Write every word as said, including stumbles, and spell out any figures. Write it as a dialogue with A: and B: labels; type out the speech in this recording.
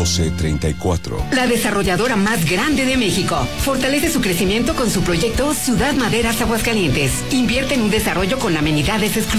A: doce treinta y cuatro.
B: La desarrolladora más grande de México fortalece su crecimiento con su proyecto Ciudad Maderas Aguascalientes. Invierte en un desarrollo con amenidades exclusivas